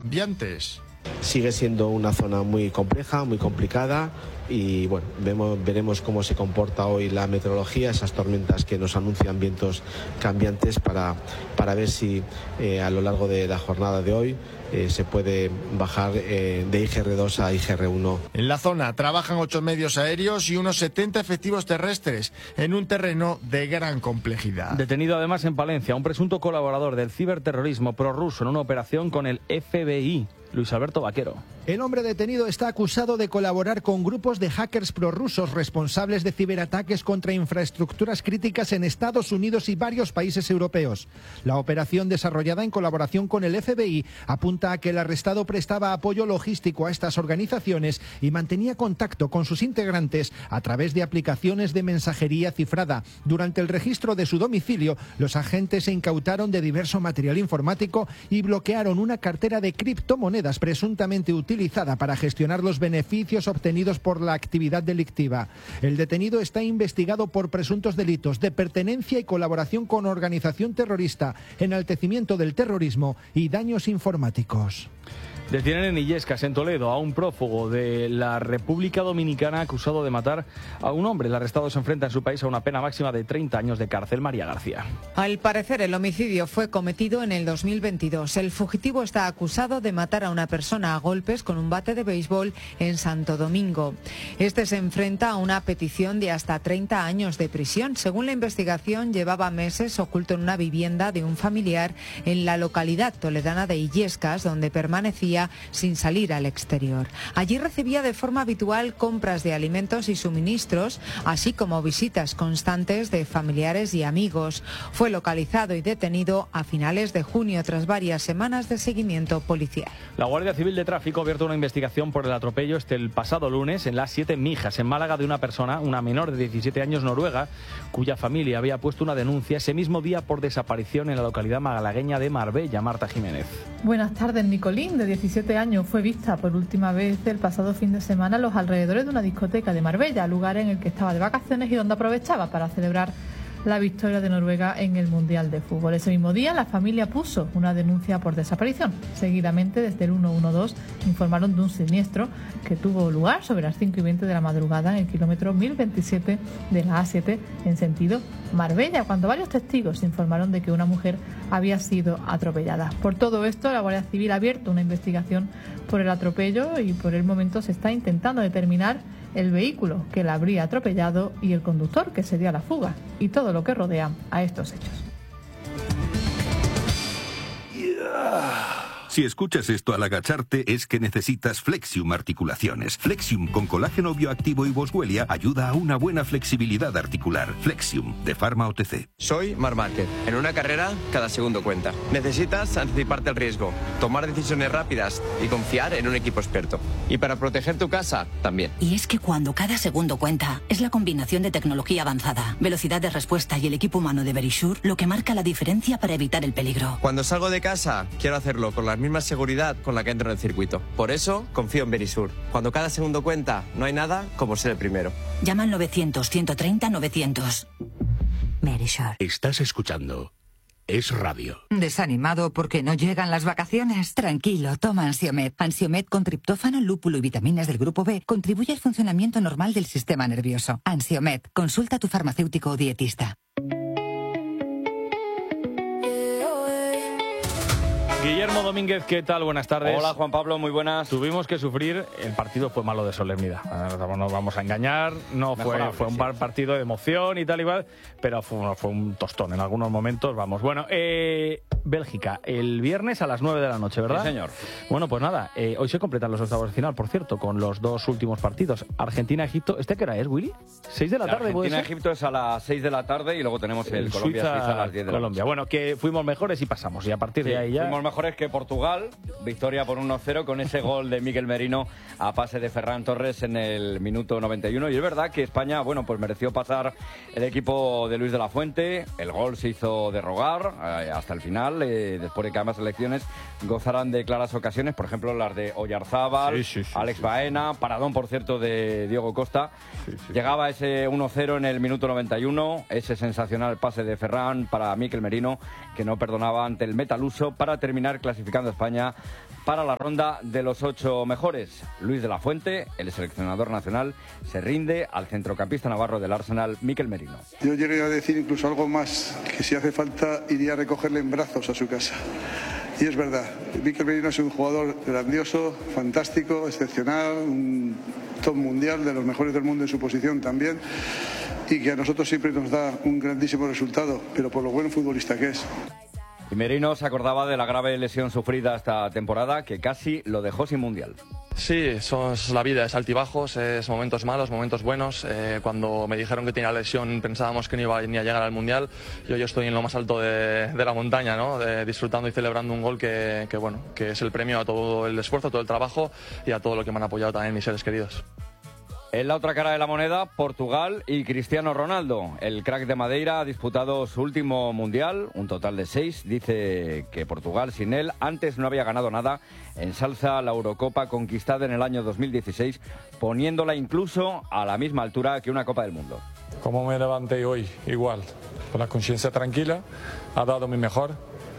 cambiantes. Sigue siendo una zona muy compleja, muy complicada y bueno, veremos cómo se comporta hoy la meteorología, esas tormentas que nos anuncian vientos cambiantes para ver si a lo largo de la jornada de hoy se puede bajar de IGR2 a IGR1. En la zona trabajan 8 medios aéreos y unos 70 efectivos terrestres en un terreno de gran complejidad. Detenido además en Palencia un presunto colaborador del ciberterrorismo prorruso en una operación con el FBI. Luis Alberto Vaquero. El hombre detenido está acusado de colaborar con grupos de hackers prorrusos responsables de ciberataques contra infraestructuras críticas en Estados Unidos y varios países europeos. La operación, desarrollada en colaboración con el FBI, apunta a que el arrestado prestaba apoyo logístico a estas organizaciones y mantenía contacto con sus integrantes a través de aplicaciones de mensajería cifrada. Durante el registro de su domicilio, los agentes se incautaron de diverso material informático y bloquearon una cartera de criptomonedas presuntamente utilizada para gestionar los beneficios obtenidos por la actividad delictiva. El detenido está investigado por presuntos delitos de pertenencia y colaboración con organización terrorista, enaltecimiento del terrorismo y daños informáticos. Detienen en Illescas, en Toledo, a un prófugo de la República Dominicana acusado de matar a un hombre. El arrestado se enfrenta en su país a una pena máxima de 30 años de cárcel. María García. Al parecer, el homicidio fue cometido en el 2022. El fugitivo está acusado de matar a una persona a golpes con un bate de béisbol en Santo Domingo. Este se enfrenta a una petición de hasta 30 años de prisión. Según la investigación, llevaba meses oculto en una vivienda de un familiar en la localidad toledana de Illescas, donde permanecía sin salir al exterior. Allí recibía de forma habitual compras de alimentos y suministros, así como visitas constantes de familiares y amigos. Fue localizado y detenido a finales de junio tras varias semanas de seguimiento policial. La Guardia Civil de Tráfico ha abierto una investigación por el atropello el pasado lunes en las 7 Mijas, en Málaga, de una persona, una menor de 17 años noruega, cuya familia había puesto una denuncia ese mismo día por desaparición en la localidad malagueña de Marbella. Marta Jiménez. Buenas tardes. Nicolín, de 17 años, fue vista por última vez el pasado fin de semana en los alrededores de una discoteca de Marbella, lugar en el que estaba de vacaciones y donde aprovechaba para celebrar la victoria de Noruega en el Mundial de Fútbol. Ese mismo día la familia puso una denuncia por desaparición. Seguidamente, desde el 112 informaron de un siniestro que tuvo lugar sobre las 5:20 de la madrugada en el kilómetro 1027 de la A7 en sentido Marbella, cuando varios testigos informaron de que una mujer había sido atropellada. Por todo esto, la Guardia Civil ha abierto una investigación por el atropello y por el momento se está intentando determinar el vehículo que la habría atropellado y el conductor, que sería la fuga, y todo lo que rodea a estos hechos. Si escuchas esto al agacharte, es que necesitas Flexium Articulaciones. Flexium con colágeno bioactivo y boswellia ayuda a una buena flexibilidad articular. Flexium, de Pharma OTC. Soy Marc Márquez. En una carrera, cada segundo cuenta. Necesitas anticiparte al riesgo, tomar decisiones rápidas y confiar en un equipo experto. Y para proteger tu casa, también. Y es que cuando cada segundo cuenta, es la combinación de tecnología avanzada, velocidad de respuesta y el equipo humano de Verisure lo que marca la diferencia para evitar el peligro. Cuando salgo de casa, quiero hacerlo con la misma seguridad con la que entro en el circuito. Por eso, confío en Verisure. Cuando cada segundo cuenta, no hay nada como ser el primero. Llama al 900-130-900. Verisure. Estás escuchando Es Radio. ¿Desanimado porque no llegan las vacaciones? Tranquilo, toma Ansiomed. Ansiomed con triptófano, lúpulo y vitaminas del grupo B contribuye al funcionamiento normal del sistema nervioso. Ansiomed. Consulta a tu farmacéutico o dietista. Guillermo Domínguez, ¿qué tal? Buenas tardes. Hola, Juan Pablo, muy buenas. Tuvimos que sufrir, el partido fue malo de solemnidad. No nos vamos a engañar, no fue un partido de emoción y tal y tal, pero fue un tostón en algunos momentos, vamos. Bueno, Bélgica, el viernes a las 9 de la noche, ¿verdad? Sí, señor. Bueno, pues nada, hoy se completan los octavos de final, por cierto, con los dos últimos partidos. Argentina-Egipto, ¿este qué hora es, Willy? ¿6 de la tarde? Argentina-Egipto es a las 6 de la tarde y luego tenemos el Colombia-Suiza a las 10 de la noche. Bueno, que fuimos mejores y pasamos, y a partir de ahí ya... Fuimos mejores que Portugal, victoria por 1-0 con ese gol de Miguel Merino a pase de Ferran Torres en el minuto 91. Y es verdad que España, bueno, pues mereció pasar el equipo de Luis de la Fuente. El gol se hizo de rogar hasta el final. sensacional, después de que ambas selecciones gozaran de claras ocasiones, por ejemplo las de Oyarzábal, Alex Baena, paradón por cierto de Diego Costa. Llegaba ese 1-0 en el minuto 91, ese sensacional pase de Ferran para Mikel Merino, que no perdonaba ante el metaluso, para terminar clasificando a España para la ronda de los 8 mejores. Luis de la Fuente, el seleccionador nacional, se rinde al centrocampista navarro del Arsenal, Mikel Merino. Yo llegué a decir incluso algo más, que si hace falta iría a recogerle en brazos a su casa. Y es verdad, Mikel Merino es un jugador grandioso, fantástico, excepcional, un top mundial, de los mejores del mundo en su posición también, y que a nosotros siempre nos da un grandísimo resultado, pero por lo buen futbolista que es. Y Merino se acordaba de la grave lesión sufrida esta temporada, que casi lo dejó sin mundial. Sí, eso es la vida, es altibajos, es momentos malos, momentos buenos. Cuando me dijeron que tenía lesión pensábamos que no iba ni a llegar al mundial. Yo estoy en lo más alto de la montaña, ¿no? Disfrutando y celebrando un gol que es el premio a todo el esfuerzo, a todo el trabajo y a todo lo que me han apoyado también mis seres queridos. En la otra cara de la moneda, Portugal y Cristiano Ronaldo. El crack de Madeira ha disputado su último mundial, un total de 6. Dice que Portugal sin él antes no había ganado nada. Ensalza la Eurocopa conquistada en el año 2016, poniéndola incluso a la misma altura que una Copa del Mundo. Como me levanté hoy, igual, con la conciencia tranquila, ha dado mi mejor.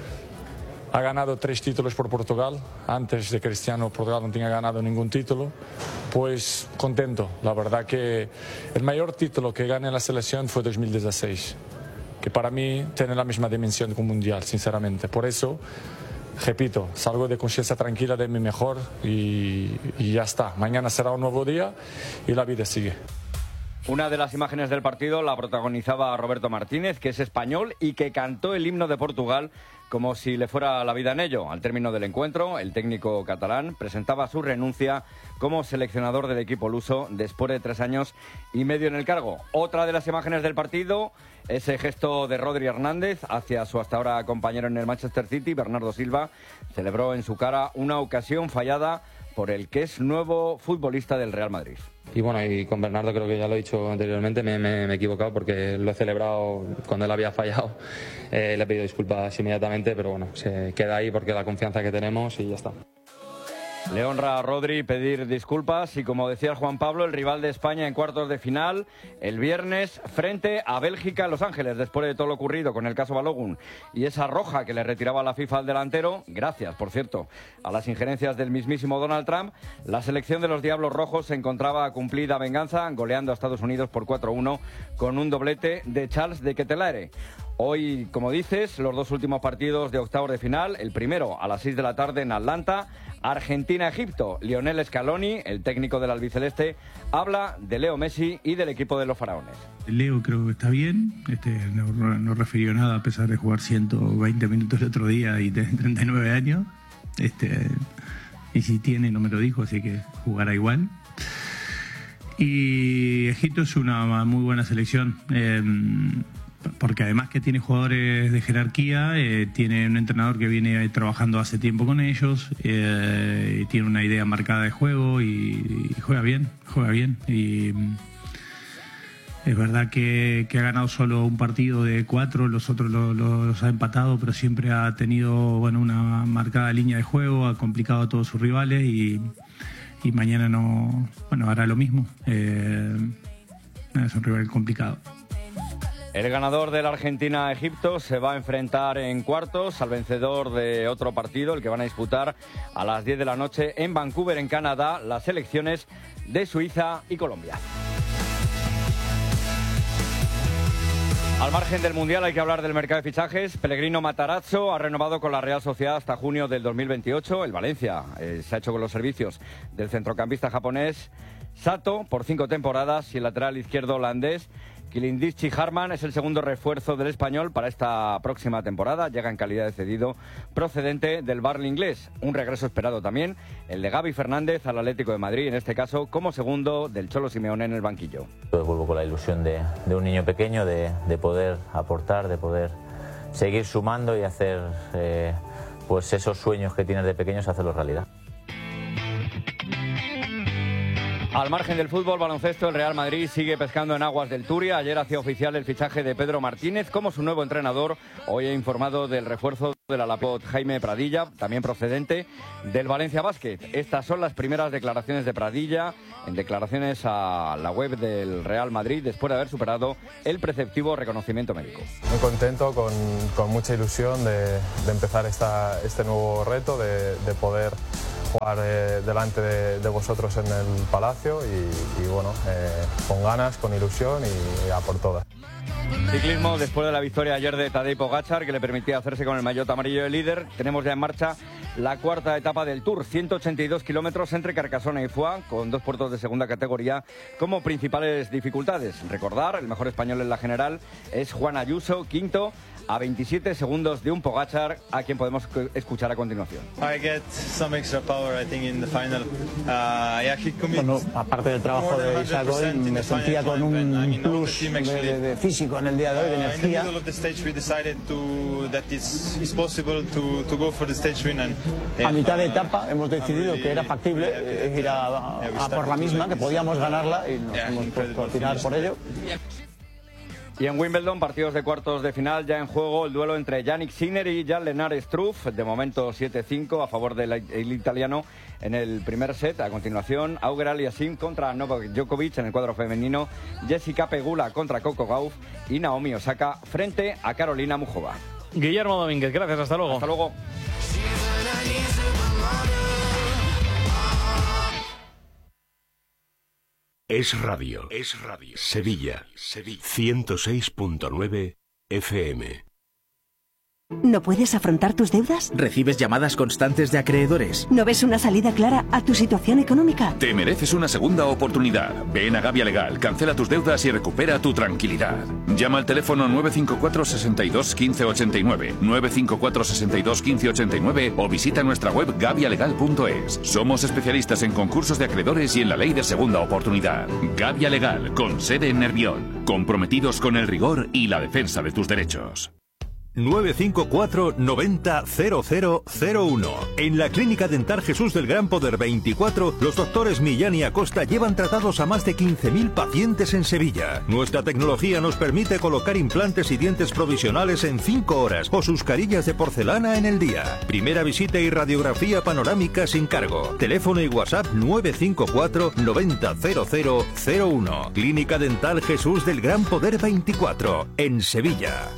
Ha ganado 3 títulos por Portugal. Antes de Cristiano, Portugal no tenía ganado ningún título. Pues contento. La verdad que el mayor título que gané en la selección fue 2016, que para mí tiene la misma dimensión que un mundial, sinceramente. Por eso, repito, salgo de conciencia tranquila de mi mejor y ya está. Mañana será un nuevo día y la vida sigue. Una de las imágenes del partido la protagonizaba Roberto Martínez, que es español y que cantó el himno de Portugal como si le fuera la vida en ello. Al término del encuentro, el técnico catalán presentaba su renuncia como seleccionador del equipo luso después de 3 años y medio en el cargo. Otra de las imágenes del partido, ese gesto de Rodri Hernández hacia su hasta ahora compañero en el Manchester City, Bernardo Silva, celebró en su cara una ocasión fallada por el que es nuevo futbolista del Real Madrid. Y bueno, y con Bernardo creo que ya lo he dicho anteriormente, me he equivocado porque lo he celebrado cuando él había fallado. Le he pedido disculpas inmediatamente, pero bueno, se queda ahí porque la confianza que tenemos y ya está. Le honra a Rodri pedir disculpas y, como decía Juan Pablo, el rival de España en cuartos de final el viernes frente a Bélgica en Los Ángeles, después de todo lo ocurrido con el caso Balogun y esa roja que le retiraba la FIFA al delantero, gracias, por cierto, a las injerencias del mismísimo Donald Trump. La selección de los Diablos Rojos se encontraba a cumplida venganza, goleando a Estados Unidos por 4-1 con un doblete de Charles de Ketelaere. Hoy, como dices, los 2 últimos partidos de octavos de final. El primero a las 6 de la tarde en Atlanta, Argentina-Egipto. Lionel Scaloni, el técnico del albiceleste, habla de Leo Messi y del equipo de los faraones. Leo creo que está bien, no refirió nada a pesar de jugar 120 minutos el otro día y tener 39 años. Y si tiene, no me lo dijo, así que jugará igual. Y Egipto es una muy buena selección. Porque además que tiene jugadores de jerarquía, tiene un entrenador que viene trabajando hace tiempo con ellos, y tiene una idea marcada de juego y juega bien. Y es verdad que ha ganado solo un partido de 4, los otros los ha empatado, pero siempre ha tenido una marcada línea de juego, ha complicado a todos sus rivales y mañana hará lo mismo. Es un rival complicado. El ganador de la Argentina-Egipto se va a enfrentar en cuartos al vencedor de otro partido, el que van a disputar a las 10 de la noche en Vancouver, en Canadá, las selecciones de Suiza y Colombia. Al margen del Mundial hay que hablar del mercado de fichajes. Pellegrino Matarazzo ha renovado con la Real Sociedad hasta junio del 2028. El Valencia se ha hecho con los servicios del centrocampista japonés Sato por 5 temporadas y el lateral izquierdo holandés Kilindichi Harman es el segundo refuerzo del español para esta próxima temporada. Llega en calidad de cedido procedente del Barley inglés. Un regreso esperado también el de Gaby Fernández al Atlético de Madrid, en este caso como segundo del Cholo Simeone en el banquillo. Yo vuelvo con la ilusión de un niño pequeño, de poder aportar, de poder seguir sumando y hacer pues esos sueños que tienes de pequeños, hacerlos realidad. Al margen del fútbol, baloncesto, el Real Madrid sigue pescando en aguas del Turia. Ayer hacía oficial el fichaje de Pedro Martínez como su nuevo entrenador. Hoy ha informado del refuerzo del Alapot Jaime Pradilla, también procedente del Valencia Basket. Estas son las primeras declaraciones de Pradilla, en declaraciones a la web del Real Madrid, después de haber superado el preceptivo reconocimiento médico. Muy contento, con mucha ilusión de empezar este nuevo reto, de poder jugar delante de vosotros en el Palacio y bueno, con ganas, con ilusión y a por todas. Ciclismo, después de la victoria ayer de Tadej Pogačar, que le permitía hacerse con el maillot amarillo de líder, tenemos ya en marcha la cuarta etapa del Tour, 182 kilómetros entre Carcassonne y Foix, con 2 puertos de segunda categoría como principales dificultades. Recordar, el mejor español en la general es Juan Ayuso, quinto, a 27 segundos de un Pogačar, a quien podemos escuchar a continuación. Bueno, aparte del trabajo de Isaac hoy, me sentía con un plus de físico en el día de hoy, de energía. A mitad de etapa hemos decidido que era factible ir a por la misma, que podíamos ganarla y nos hemos puesto a tirar por ello. Y en Wimbledon, partidos de cuartos de final, ya en juego el duelo entre Jannik Sinner y Jan-Lennard Struff, de momento 7-5 a favor del italiano en el primer set. A continuación, Auger Aliassime contra Novak Djokovic en el cuadro femenino, Jessica Pegula contra Coco Gauff y Naomi Osaka frente a Carolina Muchova. Guillermo Domínguez, gracias, hasta luego. Hasta luego. Es Radio. Es Radio. Sevilla. 106.9 FM. ¿No puedes afrontar tus deudas? ¿Recibes llamadas constantes de acreedores? ¿No ves una salida clara a tu situación económica? Te mereces una segunda oportunidad. Ven a Gavia Legal, cancela tus deudas y recupera tu tranquilidad. Llama al teléfono 954 62 15 89, 954 62 15 89 o visita nuestra web gavialegal.es. Somos especialistas en concursos de acreedores y en la ley de segunda oportunidad. Gavia Legal, con sede en Nervión. Comprometidos con el rigor y la defensa de tus derechos. 954 90 0001. En la Clínica Dental Jesús del Gran Poder 24, los doctores Millán y Acosta llevan tratados a más de 15.000 pacientes en Sevilla. Nuestra tecnología nos permite colocar implantes y dientes provisionales en 5 horas o sus carillas de porcelana en el día. Primera visita y radiografía panorámica sin cargo. Teléfono y WhatsApp 954 90 0001. Clínica Dental Jesús del Gran Poder 24, en Sevilla.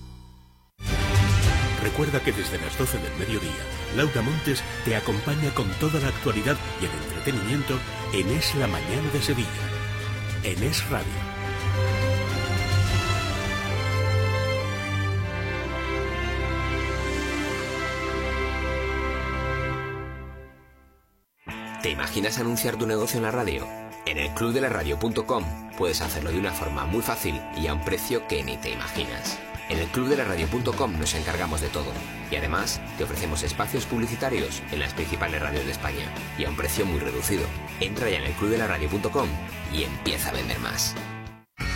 Recuerda que desde las 12 del mediodía, Laura Montes te acompaña con toda la actualidad y el entretenimiento en Es la Mañana de Sevilla, en Es Radio. ¿Te imaginas anunciar tu negocio en la radio? En el clubdelaradio.com puedes hacerlo de una forma muy fácil y a un precio que ni te imaginas. En el clubdelaradio.com nos encargamos de todo y además te ofrecemos espacios publicitarios en las principales radios de España y a un precio muy reducido. Entra ya en el clubdelaradio.com y empieza a vender más.